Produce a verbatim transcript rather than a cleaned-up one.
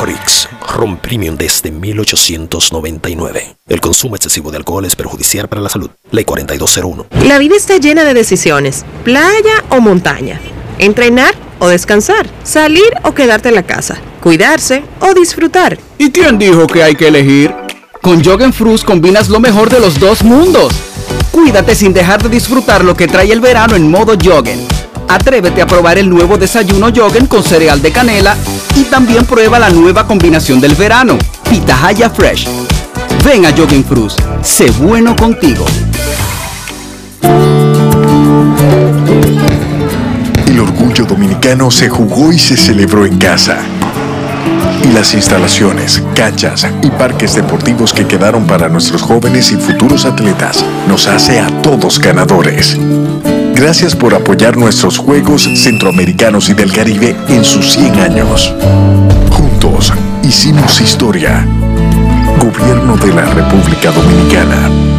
Horlicks, ron premium desde mil ochocientos noventa y nueve. El consumo excesivo de alcohol es perjudicial para la salud. Ley cuarenta y dos cero uno. La vida está llena de decisiones. Playa o montaña. Entrenar o descansar. Salir o quedarte en la casa. Cuidarse o disfrutar. ¿Y quién dijo que hay que elegir? Con Joggenfruz combinas lo mejor de los dos mundos. Cuídate sin dejar de disfrutar lo que trae el verano en modo Joggen. Atrévete a probar el nuevo desayuno Joggen con cereal de canela y también prueba la nueva combinación del verano, Pitahaya Fresh. Ven a Joggenfruz, sé bueno contigo. El orgullo dominicano se jugó y se celebró en casa. Y las instalaciones, canchas y parques deportivos que quedaron para nuestros jóvenes y futuros atletas nos hace a todos ganadores. Gracias por apoyar nuestros Juegos Centroamericanos y del Caribe en sus cien años. Juntos hicimos historia. Gobierno de la República Dominicana.